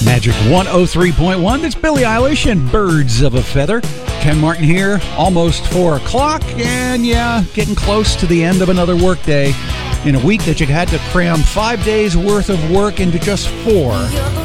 Magic 103.1. That's Billie Eilish and Birds of a Feather. Ken Martin here, almost 4 o'clock, and getting close to the end of another workday in a week that you had to cram 5 days worth of work into just 4.